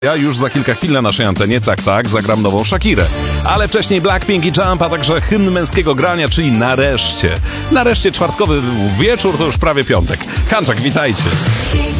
Ja już za kilka chwil na naszej antenie, tak, zagram nową Shakirę. Ale wcześniej Blackpink i Jump, a także hymn męskiego grania, czyli Nareszcie. Nareszcie czwartkowy wieczór, to już prawie piątek. Hanczak, witajcie.